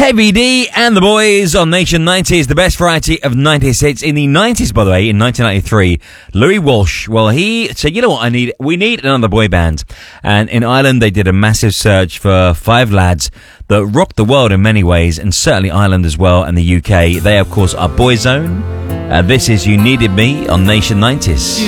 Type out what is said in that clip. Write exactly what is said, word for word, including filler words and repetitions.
Heavy D and the Boys on Nation nineties, the best variety of nineties hits. In the nineties, by the way, in nineteen ninety-three, Louis Walsh, well, he said, you know what, I need, we need another boy band. And in Ireland, they did a massive search for five lads that rocked the world in many ways, and certainly Ireland as well, and the U K. They, of course, are Boyzone. Uh, this is You Needed Me on Nation nineties.